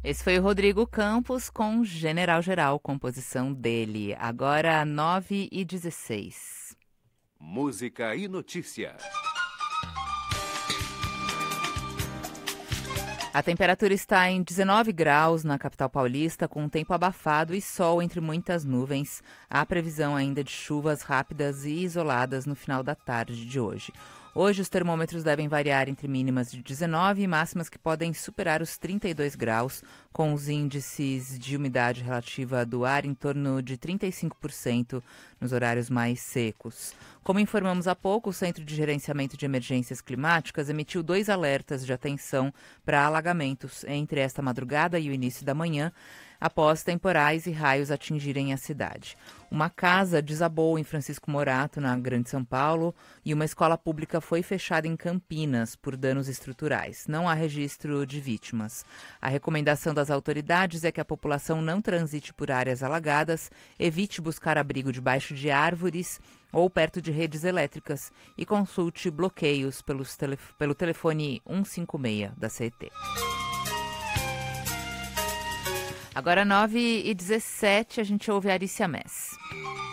Esse foi o Rodrigo Campos com General Geral, composição dele. Agora 9h16. Música e notícia. A temperatura está em 19 graus na capital paulista, com um tempo abafado e sol entre muitas nuvens. Há previsão ainda de chuvas rápidas e isoladas no final da tarde de hoje. Hoje, os termômetros devem variar entre mínimas de 19 e máximas que podem superar os 32 graus, com os índices de umidade relativa do ar em torno de 35% nos horários mais secos. Como informamos há pouco, o Centro de Gerenciamento de Emergências Climáticas emitiu 2 alertas de atenção para alagamentos entre esta madrugada e o início da manhã, após temporais e raios atingirem a cidade. Uma casa desabou em Francisco Morato, na Grande São Paulo, e uma escola pública foi fechada em Campinas por danos estruturais. Não há registro de vítimas. A recomendação das autoridades é que a população não transite por áreas alagadas, evite buscar abrigo debaixo de árvores ou perto de redes elétricas e consulte bloqueios pelo telefone 156 da CET. Agora 9h17, a gente ouve a Arícia Mess.